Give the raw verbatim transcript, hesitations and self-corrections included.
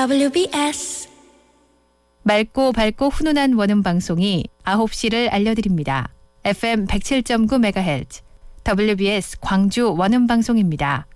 더블유비에스 맑고 밝고 훈훈한 원음 방송이 아홉 시를 알려드립니다. 에프엠 백칠 점 구 메가헤르츠 더블유비에스 광주 원음 방송입니다.